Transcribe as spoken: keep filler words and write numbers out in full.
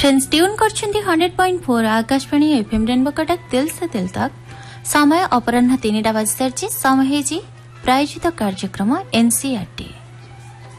Friends tune करछन्ती hundred point four Akashvani FM rainbow Cuttack दिल से दिल तक समय अपराह्न तीन टा बजे समय हेजी प्रायोजित कार्यक्रम एनसीईआरटी।